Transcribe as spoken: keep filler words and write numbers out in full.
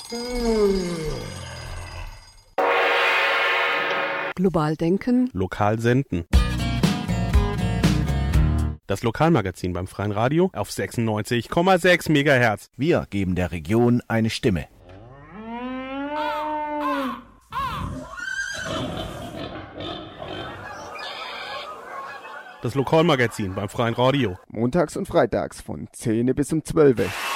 Global denken. Lokal senden. Das Lokalmagazin beim Freien Radio auf sechsundneunzig Komma sechs Megahertz. Wir geben der Region eine Stimme. Das Lokalmagazin beim Freien Radio. Montags und freitags von zehn bis um zwölf.